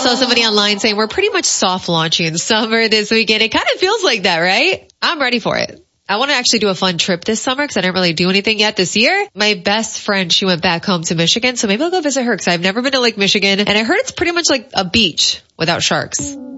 saw somebody online saying we're pretty much soft launching summer this weekend. It kind of feels like that, right? I'm ready for it. I want to actually do a fun trip this summer because I didn't really do anything yet this year. My best friend, she went back home to Michigan, so maybe I'll go visit her because I've never been to Lake Michigan, and I heard it's pretty much like a beach without sharks.